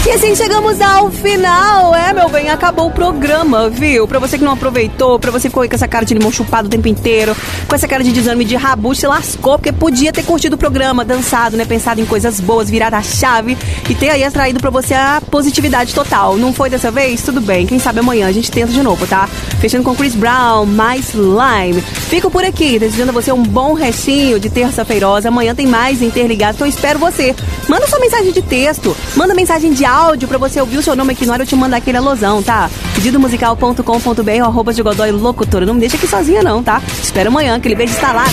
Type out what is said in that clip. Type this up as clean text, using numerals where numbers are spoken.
E assim chegamos ao final, meu bem, acabou o programa, viu? Pra você que não aproveitou, pra você que ficou aí com essa cara de limão chupado o tempo inteiro, com essa cara de desânimo e de rabucho, se lascou, porque podia ter curtido o programa, dançado, né? Pensado em coisas boas, virado a chave e ter aí atraído pra você a positividade total. Não foi dessa vez? Tudo bem, quem sabe amanhã a gente tenta de novo, tá? Fechando com Chris Brown, mais Slime. Fico por aqui, desejando a você um bom restinho de terça-feirosa. Amanhã tem mais Interligados, então eu espero você. Manda sua mensagem de texto, manda mensagem de áudio pra você ouvir o seu nome aqui na hora eu te mandar aquele alôzão, tá? Pedidomusical.com.br @de Godoy Locutora. Não me deixa aqui sozinha não, tá? Espero amanhã, aquele beijo está lá.